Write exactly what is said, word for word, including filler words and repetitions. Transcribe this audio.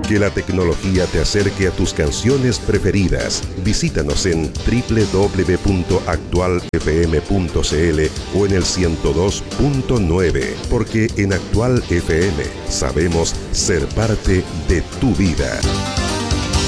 Que la tecnología te acerque a tus canciones preferidas. Visítanos en doble u doble u doble u punto actual f m punto c l o en el ciento dos punto nueve, porque en Actual F M sabemos ser parte de tu vida.